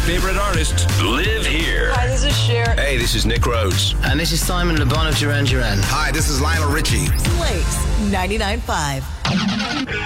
favorite artists live here. Hi, this is Cher. Hey, this is Nick Rhodes. And this is Simon Le Bon of Duran Duran. Hi, this is Lionel Richie. Blaze 99.5.